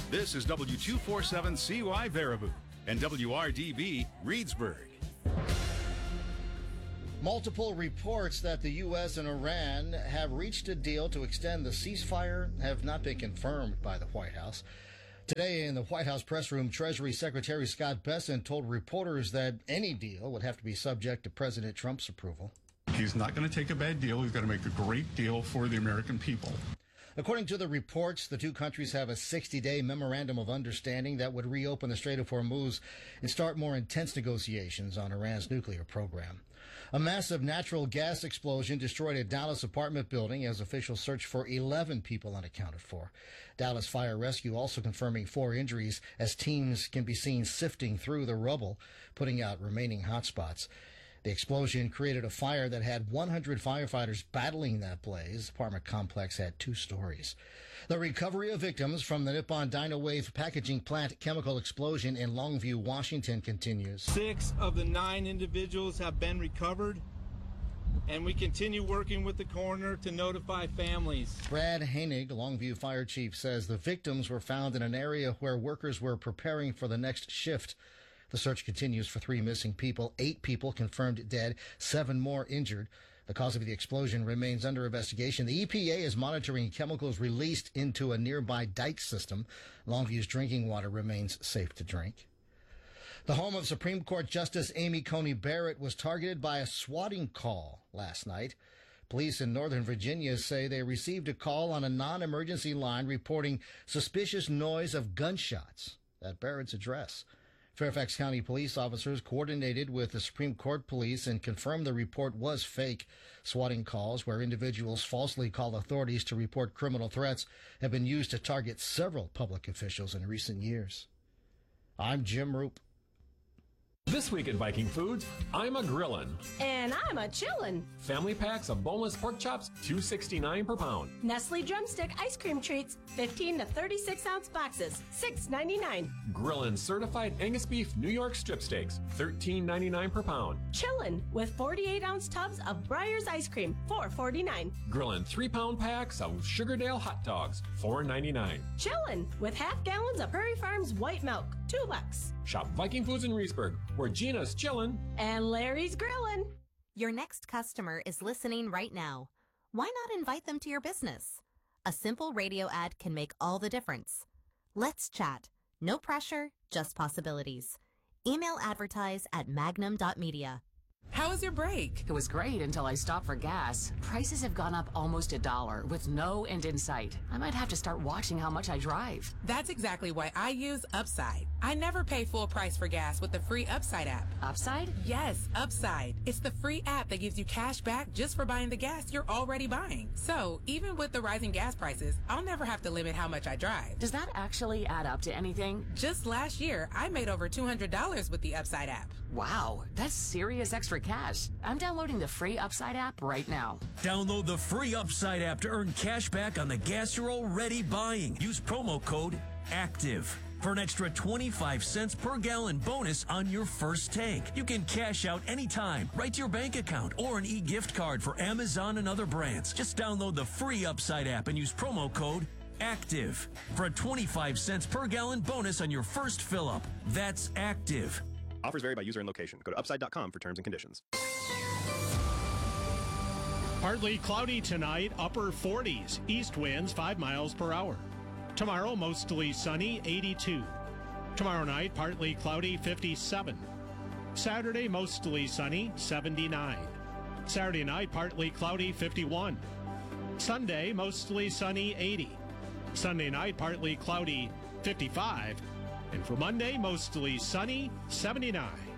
This is W247CY Baraboo and WRDB Reedsburg. Multiple reports that the U.S. and Iran have reached a deal to extend the ceasefire have not been confirmed by the White House. Today in the White House press room, Treasury Secretary Scott Bessent told reporters that any deal would have to be subject to President Trump's approval. He's not going to take a bad deal. He's going to make a great deal for the American people. According to the reports, the two countries have a 60-day memorandum of understanding that would reopen the Strait of Hormuz and start more intense negotiations on Iran's nuclear program. A massive natural gas explosion destroyed a Dallas apartment building as officials search for 11 people unaccounted for. Dallas Fire Rescue also confirming 4 injuries as teams can be seen sifting through the rubble, putting out remaining hotspots. The explosion created a fire that had 100 firefighters battling that blaze. The apartment complex had 2 stories. The recovery of victims from the Nippon Dynawave packaging plant chemical explosion in Longview, Washington continues. 6 of the 9 individuals have been recovered, and we continue working with the coroner to notify families. Brad Hainig, Longview Fire Chief, says the victims were found in an area where workers were preparing for the next shift. The search continues for 3 missing people, 8 people confirmed dead, 7 more injured. The cause of the explosion remains under investigation. The EPA is monitoring chemicals released into a nearby dike system. Longview's drinking water remains safe to drink. The home of Supreme Court Justice Amy Coney Barrett was targeted by a swatting call last night. Police in Northern Virginia say they received a call on a non-emergency line reporting suspicious noise of gunshots at Barrett's address. Fairfax County police officers coordinated with the Supreme Court police and confirmed the report was fake. Swatting calls where individuals falsely call authorities to report criminal threats have been used to target several public officials in recent years. I'm Jim Roop. This week at Viking Foods, I'm a grillin'. And I'm a chillin'. Family packs of boneless pork chops, $2.69 per pound. Nestle Drumstick ice cream treats, 15 to 36 ounce boxes, $6.99. Grillin' certified Angus beef New York strip steaks, $13.99 per pound. Chillin' with 48 ounce tubs of Breyer's ice cream, $4.49. Grillin' 3-pound packs of Sugardale hot dogs, $4.99. Chillin' with half gallons of Prairie Farms white milk, $2. Shop Viking Foods in Reedsburg, where Gina's chillin' and Larry's grillin'. Your next customer is listening right now. Why not invite them to your business? A simple radio ad can make all the difference. Let's chat. No pressure, just possibilities. Email advertise at magnum.media. How was your break? It was great until I stopped for gas. Prices have gone up almost $1 with no end in sight. I might have to start watching how much I drive. That's exactly why I use Upside. I never pay full price for gas with the free Upside app. Upside? Yes, Upside. It's the free app that gives you cash back just for buying the gas you're already buying. So even with the rising gas prices, I'll never have to limit how much I drive. Does that actually add up to anything? Just last year, I made over $200 with the Upside app. Wow, that's serious extra cash. I'm downloading the free Upside app right now. Download the free Upside app to earn cash back on the gas you're already buying. Use promo code ACTIVE for an extra 25 cents per gallon bonus on your first tank. You can cash out anytime, right to your bank account, or an e-gift card for Amazon and other brands. Just download the free Upside app and use promo code ACTIVE for a 25 cents per gallon bonus on your first fill-up. That's ACTIVE. Offers vary by user and location. Go to upside.com for terms and conditions. Partly cloudy tonight, upper 40s. East winds 5 miles per hour. Tomorrow, mostly sunny, 82. Tomorrow night, partly cloudy, 57. Saturday, mostly sunny, 79. Saturday night, partly cloudy, 51. Sunday, mostly sunny, 80. Sunday night, partly cloudy, 55. And for Monday, mostly sunny, 79.